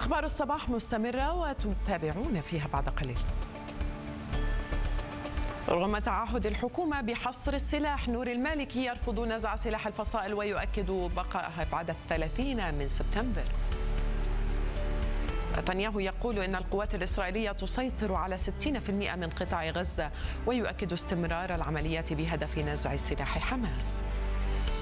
أخبار الصباح مستمرة وتتابعون فيها بعد قليل. رغم تعهد الحكومة بحصر السلاح، نور المالكي يرفض نزع سلاح الفصائل ويؤكد بقائها بعد 30 من سبتمبر. نتنياهو يقول إن القوات الإسرائيلية تسيطر على 60% من قطاع غزة ويؤكد استمرار العمليات بهدف نزع سلاح حماس.